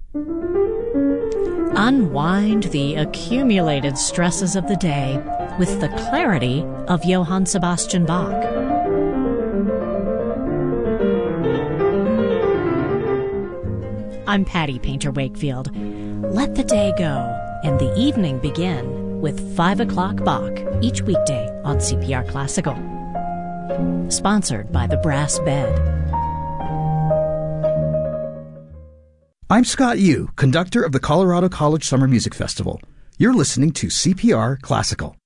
Unwind the accumulated stresses of the day with the clarity of Johann Sebastian Bach. I'm Patty Painter Wakefield. Let the day go and the evening begin with 5 o'clock Bach each weekday on CPR Classical. Sponsored by the Brass Bed. I'm Scott Yu, conductor of the Colorado College Summer Music Festival. You're listening to CPR Classical.